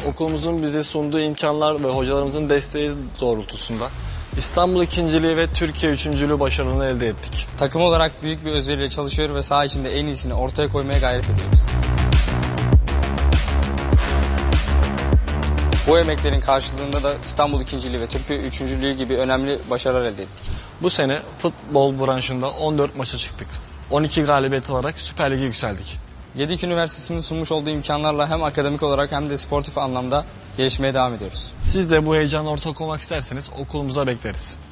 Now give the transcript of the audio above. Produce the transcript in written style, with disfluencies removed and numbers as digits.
Okulumuzun bize sunduğu imkanlar ve hocalarımızın desteği doğrultusunda İstanbul ikinciliği ve Türkiye üçüncülüğü başarını elde ettik. Takım olarak büyük bir özveriyle çalışıyor ve saha içinde en iyisini ortaya koymaya gayret ediyoruz. Bu emeklerin karşılığında da İstanbul ikinciliği ve Türkiye üçüncülüğü gibi önemli başarılar elde ettik. Bu sene futbol branşında 14 maça çıktık. 12 galibiyet alarak Süper Lig'e yükseldik. Gedik Üniversitesi'nin sunmuş olduğu imkanlarla hem akademik olarak hem de sportif anlamda gelişmeye devam ediyoruz. Siz de bu heyecanla ortak olmak isterseniz okulumuza bekleriz.